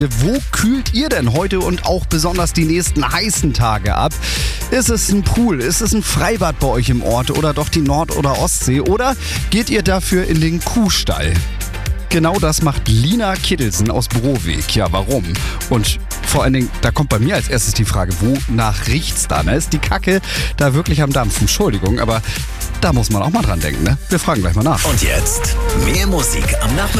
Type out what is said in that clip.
Wo kühlt ihr denn heute und auch besonders die nächsten heißen Tage ab? Ist es ein Pool? Ist es ein Freibad bei euch im Ort oder doch die Nord- oder Ostsee? Oder geht ihr dafür in den Kuhstall? Genau das macht Lina Kittelsen aus Broweg. Ja, warum? Und vor allen Dingen, da kommt bei mir als erstes die Frage, wonach riecht's da? Ne? Ist die Kacke da wirklich am Dampfen? Entschuldigung, aber da muss man auch mal dran denken. Ne? Wir fragen gleich mal nach. Und jetzt mehr Musik am Nachmittag.